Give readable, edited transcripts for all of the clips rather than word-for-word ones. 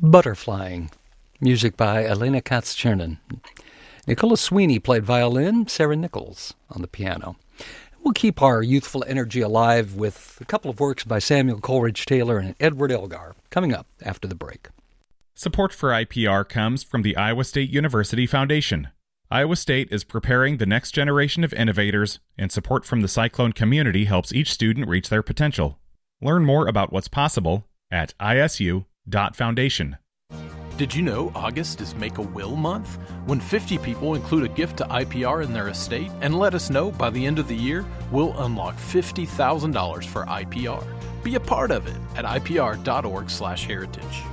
Butterflying, music by Elena Katz-Chernin. Nicola Sweeney played violin, Sarah Nichols on the piano. We'll keep our youthful energy alive with a couple of works by Samuel Coleridge Taylor and Edward Elgar coming up after the break. Support for IPR comes from the Iowa State University Foundation. Iowa State is preparing the next generation of innovators, and support from the Cyclone community helps each student reach their potential. Learn more about what's possible at isu.foundation. Did you know August is Make-A-Will month? When 50 people include a gift to IPR in their estate and let us know by the end of the year, we'll unlock $50,000 for IPR. Be a part of it at ipr.org/heritage.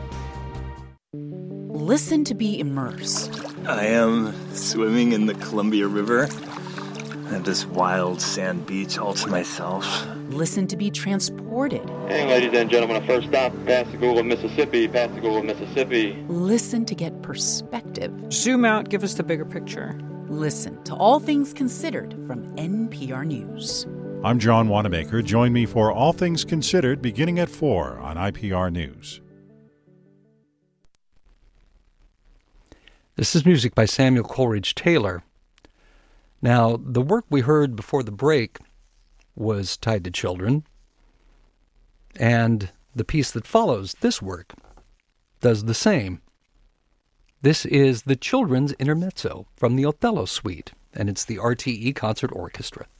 Listen to be immersed. I am swimming in the Columbia River. I have this wild sand beach all to myself. Listen to be transported. Hey, ladies and gentlemen, a first stop, Pascagoula, Mississippi, Pascagoula, Mississippi. Listen to get perspective. Zoom out, give us the bigger picture. Listen to All Things Considered from NPR News. I'm John Wanamaker. Join me for All Things Considered beginning at 4 on IPR News. This is music by Samuel Coleridge Taylor. Now, the work we heard before the break was tied to children, and the piece that follows this work does the same. This is the Children's Intermezzo from the Othello Suite, and it's the RTE Concert Orchestra.